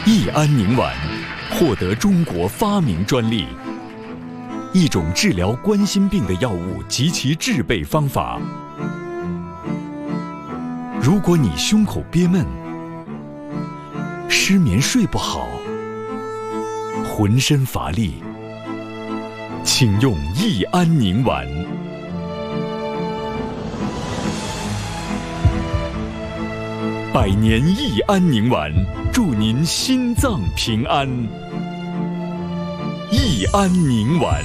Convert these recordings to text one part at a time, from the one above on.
益安宁丸获得中国发明专利，一种治疗冠心病的药物及其制备方法。如果你胸口憋闷、失眠睡不好、浑身乏力，请用益安宁丸。百年益安宁丸，祝您心脏平安。益安宁丸。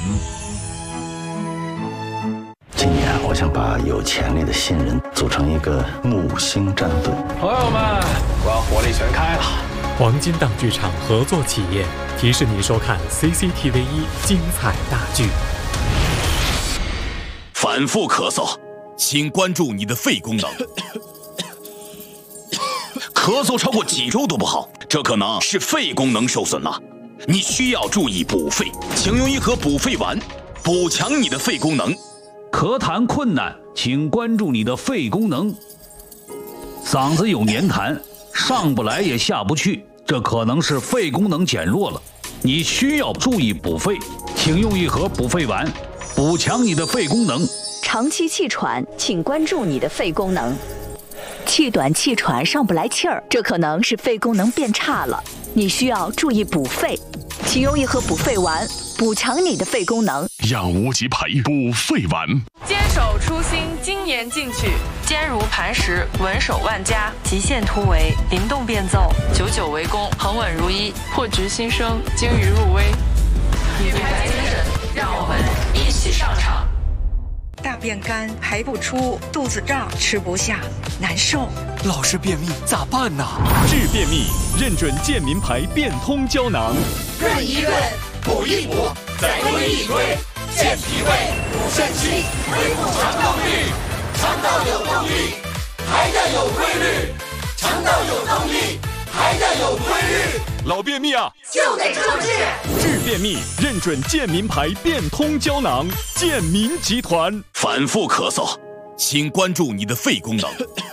今年我想把有潜力的新人组成一个木星战队。 朋友们，我要火力全开了！ 黄金档剧场合作企业提示你收看 CCTV 精彩大剧。 反复咳嗽，请关注你的肺功能。咳嗽超过几周都不好，这可能是肺功能受损了。你需要注意补肺，请用一盒补肺丸，补强你的肺功能。 咳痰困难，请关注你的肺功能。嗓子有黏痰，上不来也下不去，这可能是肺功能减弱了。你需要注意补肺，请用一盒补肺丸，补强你的肺功能。 长期气喘，请关注你的肺功能。气短气喘上不来气儿，这可能是肺功能变差了，你需要注意补肺，请用一盒补肺丸，补强你的肺功能。 养无极培补肺丸， 坚守初心，精研进取，坚如磐石，稳守万家，极限突围，灵动变奏，久久为功，恒稳如一，破局新生，精于入微。女排精神，让我们一起上场。 大便干，排不出，肚子胀，吃不下，难受。 老是便秘咋办呢？治便秘，认准健民牌变通胶囊。 润一润，补一补，再推一推，健脾胃，补肾气，恢复肠道率。肠道有动力，还得有规律；肠道有动力，还得有规律。 老便秘啊， 就得这么治。 治便秘，认准健民牌变通胶囊。健民集团。 反复咳嗽，请关注你的肺功能。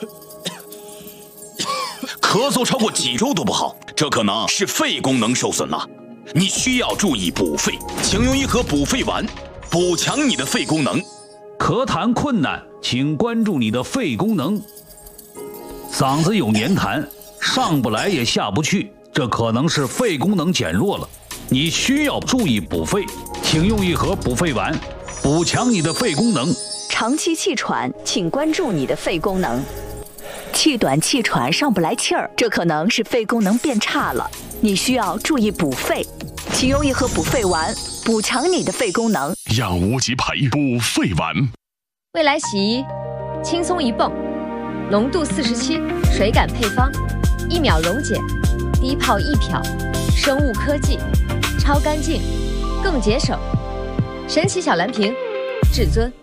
咳嗽超过几周都不好，这可能是肺功能受损了。你需要注意补肺，请用一盒补肺丸，补强你的肺功能。 咳痰困难，请关注你的肺功能。嗓子有黏痰，上不来也下不去，这可能是肺功能减弱了。你需要注意补肺，请用一盒补肺丸，补强你的肺功能。 长期气喘，请关注你的肺功能。气短气喘上不来气儿，这可能是肺功能变差了，你需要注意补肺，请用一盒补肺丸，补强你的肺功能。 养无极培补肺丸。 未来洗衣，轻松一泵，浓度47，水感配方，1秒溶解，低泡1漂，生物科技，超干净，更节省。神奇小蓝瓶，至尊。